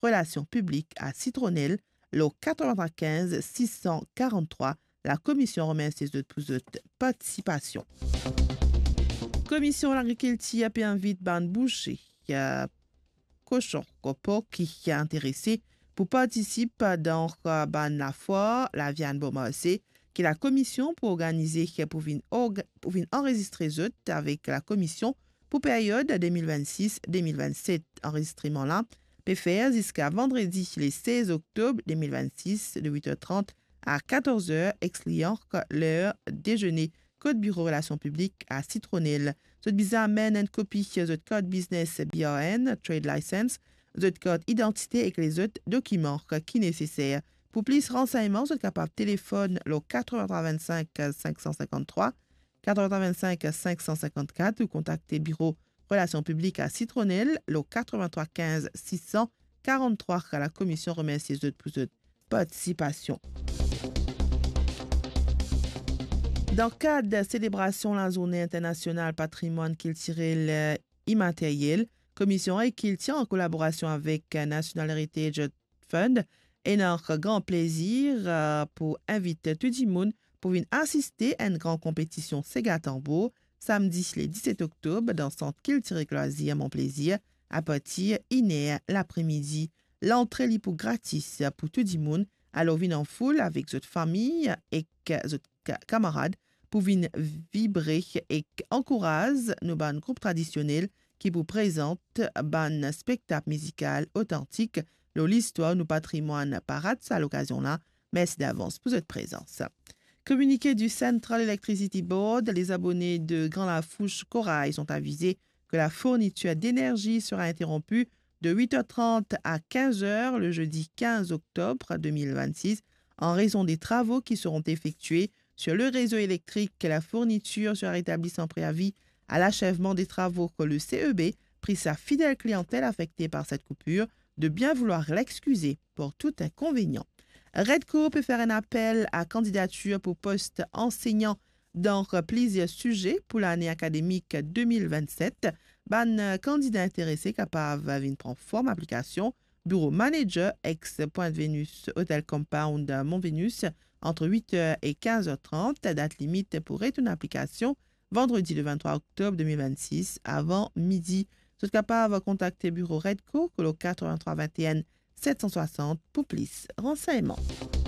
Relations publiques à Citronnelle, le 95 643. La commission remercie pour votre participation. Commission de l'agriculture a invite ban boucher cochon copo qui est intéressé pour participer dans la foire la viande Beaumarchais qui est la commission pour organiser pour enregistrer avec la commission pour période 2026-2027. Enregistrement là peut faire jusqu'à vendredi le 16 octobre 2026 de 8h30 à 14h excluant l'heure déjeuner. Code Bureau Relations publiques à Citronnelle. Zot bizarre amène une copie de code business BRN, trade license, de code identité et les autres documents qui nécessaires. Pour plus de renseignements, vous êtes capable de téléphone le 425 553, 425 554 ou contacter Bureau Relations publiques à Citronnelle, le 83 15 643. La commission remercie pour votre participation. Dans le cadre de la célébration de la Journée internationale patrimoine culturel immatériel, Commission Culture en collaboration avec National Heritage Fund et notre grand plaisir pour inviter tout le monde pour venir assister à une grande compétition Sega Tambour samedi le 17 octobre dans le Centre culturel loisir Mon Plaisir à partir de l'après-midi. L'entrée est pour gratis pour tout le monde. Alors venez en foule avec votre famille et votre camarades pour venir vibrer et encourager nos bandes groupes traditionnels qui vous présentent un spectacle musical authentique, l'histoire, nos patrimoines parade à l'occasion-là. Merci d'avance pour votre présence. Communiqué du Central Electricity Board, les abonnés de Grand Lafouche Corail sont avisés que la fourniture d'énergie sera interrompue de 8h30 à 15h le jeudi 15 octobre 2026 en raison des travaux qui seront effectués sur le réseau électrique. La fourniture sera rétablie sans préavis à l'achèvement des travaux que le CEB prie sa fidèle clientèle affectée par cette coupure de bien vouloir l'excuser pour tout inconvénient. Redco peut faire un appel à candidature pour poste enseignant dans plusieurs sujets pour l'année académique 2027. Ban candidat intéressé capable de prendre forme application bureau manager ex-Pointe-Vénus Hôtel Compound Mont-Vénus entre 8h et 15h30. Date limite pour une application vendredi le 23 octobre 2026 avant midi. Vous êtes capable de contacter bureau Redco le 83 21 760 pour plus renseignements.